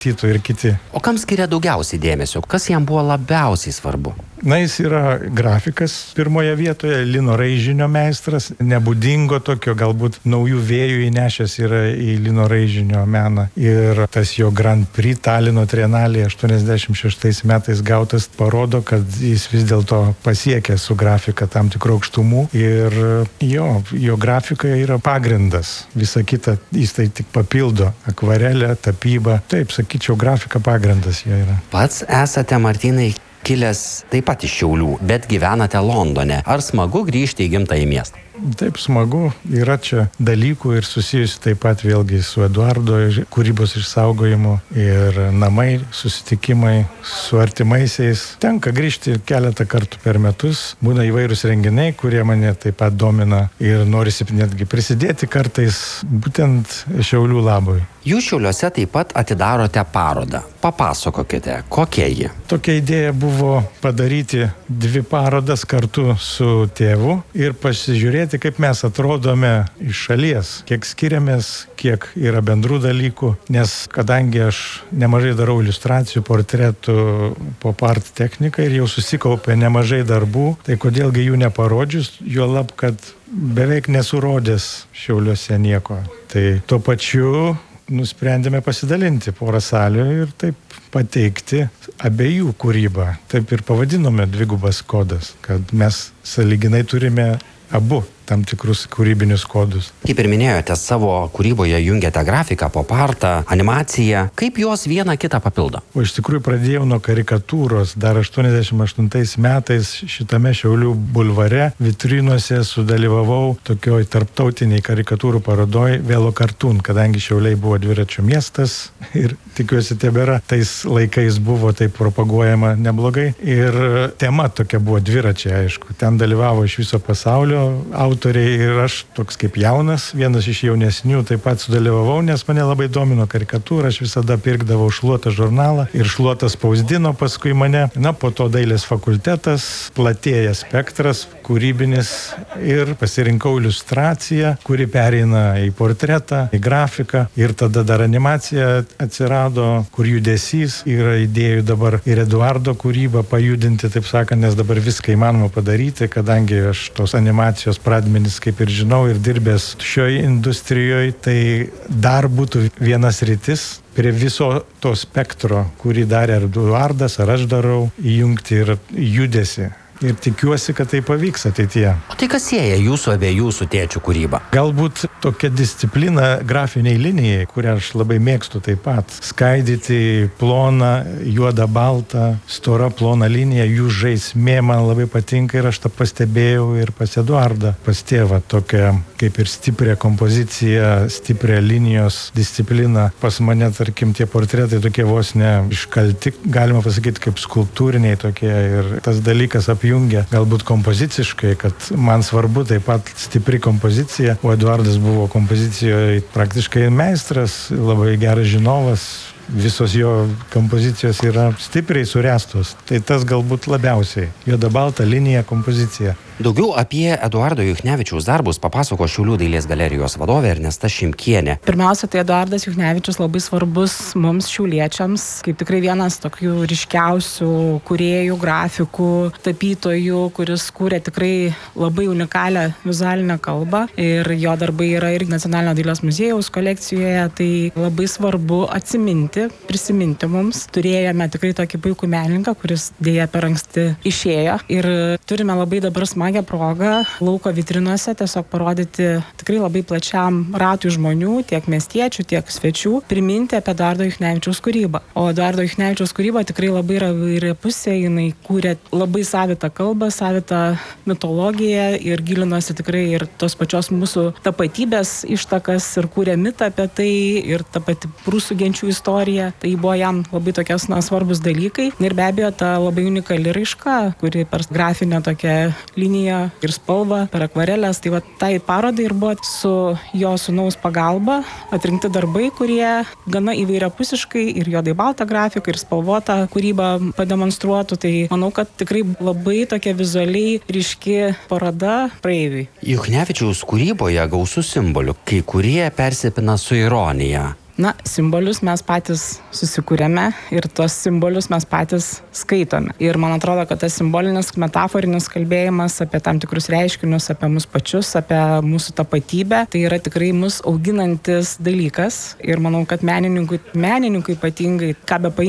Tito ir kiti. O kam skiria daugiausiai dėmesio? Kas jam buvo labiausiai svarbu? Na, jis yra grafikas pirmoje vietoje, lino raižinio meistras, nebūdingo tokio, galbūt naujų vėjų įnešęs yra į lino raižinio meną. Ir tas jo Grand Prix Talino trienalėje 86 metais gautas parodo, kad jis vis dėlto pasiekė su grafika tam tikrų aukštumų. Ir jo grafika yra pagrindas. Visa kita jis tai tik papildo. Akvarelė, tapyba. Taip, sakyčiau, grafika pagrindas jo yra. Pats esate, Martynai, kilęs taip pat iš Šiaulių, bet gyvenate Londone. Ar smagu grįžti į gimtąjį miestą? Taip, smagu. Yra čia dalykų ir susijusi taip pat vėlgi su Eduardo kūrybos išsaugojimu ir namai, susitikimai su artimaisiais. Tenka grįžti keletą kartų per metus. Būna įvairūs renginiai, kurie mane taip pat domina ir norisi netgi prisidėti kartais būtent Šiaulių labui. Jūs Šiauliuose taip pat atidarote parodą. Papasakokite, kokia ji? Tokia idėja buvo padaryti 2 parodas kartu su tėvu ir pasižiūrėti, kaip mes atrodome iš šalies, kiek skiriamės, kiek yra bendrų dalykų, nes kadangi aš nemažai darau iliustracijų, portretų, pop art techniką ir jau susikaupė nemažai darbų, tai kodėlgi jų neparodžius, juolab, kad beveik nesurodęs Šiauliuose nieko. Tai tuo pačiu nusprendėme pasidalinti porą salių ir taip pateikti abiejų kūrybą. Taip ir pavadinome dvigubas kodas, kad mes sąlyginai turime abu tam tikrus kūrybinius kodus. Kaip ir minėjote, savo kūryboje jungiate grafiką, pop artą, animaciją. Kaip jos viena kitą papildo? O iš tikrųjų pradėjau nuo karikatūros. Dar 88 metais šitame Šiaulių bulvare vitrinuose sudalyvavau tokioj tarptautiniai karikatūrų parodoj Velo Cartoon, kadangi Šiauliai buvo dviračio miestas ir tikiuosi tebėra, tais laikais buvo taip propaguojama neblogai. Ir tema tokia buvo dviračiai, aišku. Ten dalyvavo iš viso pasaulio autoriai ir aš toks kaip jaunas, vienas iš jaunesnių taip pat sudalyvavau, nes mane labai domino karikatūra, aš visada pirkdavau Šluotą žurnalą ir Šluotą spausdino paskui mane. Na, po to dailės fakultetas, platėja spektras, kūrybinis ir pasirinkau iliustraciją, kuri pereina į portretą, į grafiką ir tada dar animacija atsirado, kur judesys yra idėjų dabar ir Eduardo kūrybą pajudinti, taip sakant, nes dabar viską įmanoma padaryti, kadangi aš tos animacijos pradmenis kaip ir žinau ir dirbęs šioje industrijoje, tai dar būtų vienas rytis prie viso to spektro, kurį darė Eduardas ar aš darau, įjungti ir judesi. Ir tikiuosi, kad tai pavyks ateityje. O tai kas sieja jūsų abiejų su tėčiu kūrybą? Galbūt tokia disciplina grafiniai linijai, kurią aš labai mėgstu taip pat. Skaidyti ploną, juodą, baltą, storą ploną liniją, jų žaismė man labai patinka ir aš tą pastebėjau ir pas Eduardą, pas tėvą. Tokia kaip ir stiprią kompoziciją, stiprią linijos discipliną. Pas mane, tarkim, tie portretai tokie vos ne iškalti, galima pasakyti, kaip skulptūriniai tokie ir tas dalykas apjungia galbūt kompoziciškai, kad man svarbu taip pat stipri kompozicija, o Eduardas buvo kompozicijoje praktiškai meistras, labai geras žinovas. Visos jo kompozicijos yra stipriai suręstos. Tai tas galbūt labiausiai. Juoda balta linija, kompozicija. Daugiau apie Eduardo Juchnevičiaus darbus papasako Šiaulių dailės galerijos vadovė Ernesta Šimkienė. Pirmiausia, tai Eduardas Juchnevičius labai svarbus mums šiauliečiams, kaip tikrai vienas tokių ryškiausių kūrėjų, grafikų, tapytojų, kuris kūrė tikrai labai unikalią vizualinę kalbą ir jo darbai yra ir Nacionalinio dailės muziejaus kolekcijoje, tai labai svarbu prisiminti mums. Turėjome tikrai tokį puikų menininką, kuris dėja per anksti išėjo ir turime labai dabar smagią progą lauko vitrinuose tiesiog parodyti tikrai labai plačiam ratui žmonių, tiek miestiečių, tiek svečių, priminti apie Eduardo Juchnevičiaus kūrybą. O Eduardo Juchnevičiaus kūryba tikrai labai yra įvairi pusė, jinai kūrė labai savitą kalbą, savitą mitologiją ir gilinosi tikrai ir tos pačios mūsų tapatybės ištakas ir kūrė mitą apie tai ir ta pati prūsų genčių istorija. Tai buvo jam labai tokios svarbus dalykai. Ir be abejo, ta labai unikali raiška, kuri per grafinę tokią liniją ir spalvą, per akvarelės. Tai va, tai parodai ir buvo su jo sūnaus pagalba atrinkti darbai, kurie gana įvairiapusiškai ir juodai baltą grafiką, ir spalvotą kūrybą pademonstruotų. Tai manau, kad tikrai labai tokia vizualiai ryški paroda praeiviui. Juchnevičiaus kūryboje gausu simbolių, kai kurie persipina su ironija. Na, simbolius mes patys susikūrėme ir tuos simbolius mes patys skaitome. Ir man atrodo, kad tas simbolinis, metaforinis kalbėjimas apie tam tikrus reiškinius, apie mus pačius, apie mūsų tapatybę, tai yra tikrai mus auginantis dalykas. Ir manau, kad menininkui ypatingai, ką be paimti